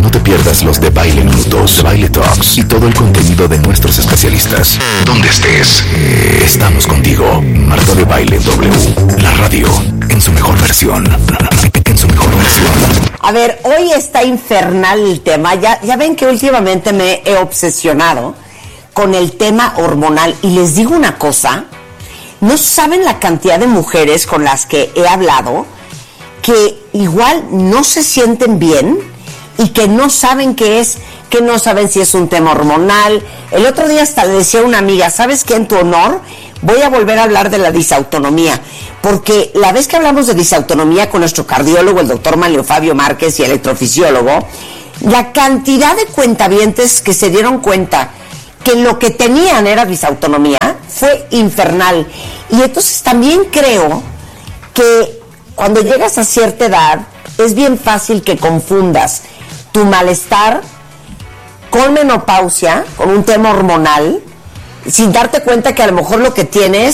No te pierdas los de Baile Minutos, Baile Talks y todo el contenido de nuestros especialistas. Donde estés, estamos contigo. Marta de Baile W, la radio en su mejor versión. En su mejor versión. A ver, hoy está infernal el tema. Ya ven que últimamente me he obsesionado con el tema hormonal. Y les digo una cosa, no saben la cantidad de mujeres con las que he hablado que igual no se sienten bien y que no saben qué es, que no saben si es un tema hormonal. El otro día hasta le decía a una amiga, ¿sabes qué? En tu honor voy a volver a hablar de la disautonomía, porque la vez que hablamos de disautonomía con nuestro cardiólogo, el doctor Manlio Fabio Márquez, y electrofisiólogo, la cantidad de cuentavientes que se dieron cuenta que lo que tenían era disautonomía fue infernal. Y entonces también creo que cuando llegas a cierta edad es bien fácil que confundas tu malestar con menopausia, con un tema hormonal, sin darte cuenta que a lo mejor lo que tienes